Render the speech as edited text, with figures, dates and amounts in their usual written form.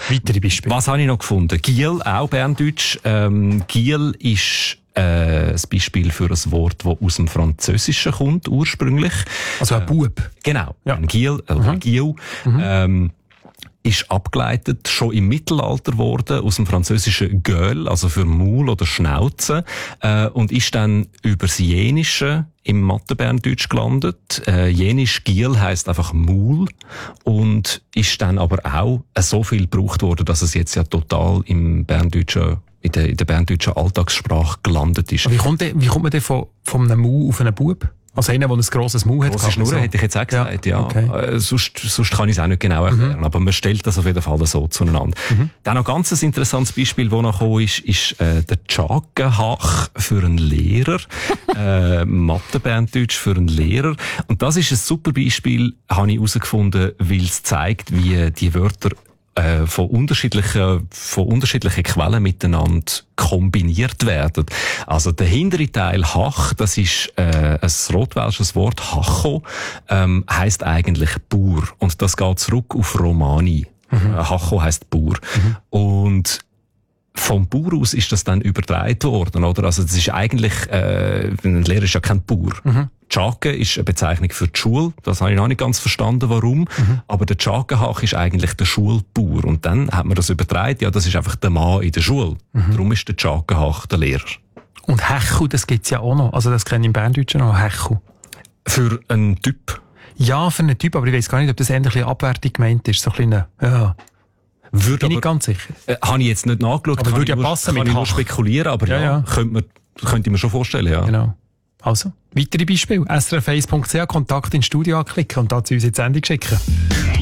Weitere Beispiele. Was habe ich noch gefunden? Giel, auch Berndeutsch. Giel ist das Beispiel für ein Wort, das aus dem Französischen kommt, ursprünglich. Also ein Bub. Genau. Ja. Ein Giel, oder Giel. Ist abgeleitet, schon im Mittelalter geworden, aus dem französischen Gueule, also für Maul oder Schnauze, und ist dann über das Jenische im Mathe-Berndeutsch gelandet. Jenisch Giel heisst einfach Maul und ist dann aber auch so viel gebraucht worden, dass es jetzt ja total im Berndeutschen, in der berndeutschen Alltagssprache gelandet ist. Wie kommt man denn von einem Maul auf einen Bub? Also einer, der ein grosses Maul hat. Grosse Schnurren, hätte ich jetzt auch gesagt, ja. Okay. Sonst kann ich es auch nicht genau erklären, aber man stellt das auf jeden Fall so zueinander. Dann noch ganz ein interessantes Beispiel, das noch gekommen ist der Tschagenhach für einen Lehrer. Mathe-Berndeutsch für einen Lehrer. Und das ist ein super Beispiel, habe ich herausgefunden, weil es zeigt, wie die Wörter von unterschiedlichen Quellen miteinander kombiniert werden. Also der hintere Teil Hach, das ist ein rotwelsches Wort, Hacho, heisst eigentlich Bauer. Und das geht zurück auf Romani. Hacho heisst Bauer. Und vom Bauer aus ist das dann übertragen worden, oder? Also das ist eigentlich, ein Lehrer ist ja kein Bauer. Tschake ist eine Bezeichnung für die Schule. Das habe ich noch nicht ganz verstanden, warum. Aber der Tschagenhach ist eigentlich der Schulbauer. Und dann hat man das übertragen, ja, das ist einfach der Mann in der Schule. Darum ist der Tschagenhach der Lehrer. Und Hechu, das gibt's ja auch noch. Also das kenne ich im Berndeutschen noch, Hechu. Für einen Typ? Ja, für einen Typ, aber ich weiss gar nicht, ob das eher ein bisschen abwertend gemeint ist. So ein bisschen, ja. Bin ich ganz sicher. Habe ich jetzt nicht nachgeschaut. Aber würde ja passen mit Kann ich nur spekulieren, aber ja. Könnte ich mir schon vorstellen, ja. Genau. Also, weitere Beispiele. srf1.ch, Kontakt ins Studio anklicken und da zu uns in die Sendung schicken.